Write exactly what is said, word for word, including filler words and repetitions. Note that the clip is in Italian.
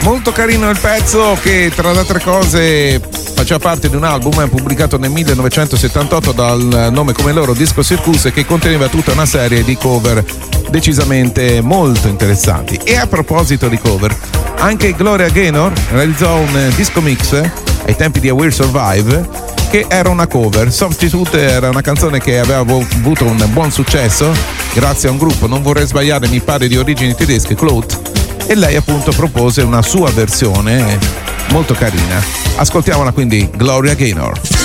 Molto carino il pezzo, che tra le altre cose faceva parte di un album pubblicato nel millenovecentosettantotto dal nome come loro Disco Circus, che conteneva tutta una serie di cover decisamente molto interessanti. E a proposito di cover, anche Gloria Gaynor realizzò un disco mix ai tempi di I Will Survive, che era una cover. Substitute era una canzone che aveva avuto un buon successo grazie a un gruppo, non vorrei sbagliare, mi pare di origini tedesche, Clout, e lei appunto propose una sua versione molto carina. Ascoltiamola quindi, Gloria Gaynor.